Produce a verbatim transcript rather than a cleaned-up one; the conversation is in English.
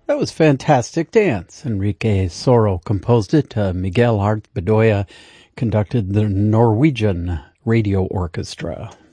That was Fantastic Dance. Enrique Soro composed it. Uh, Miguel Art Bedoya conducted the Norwegian Radio Orchestra.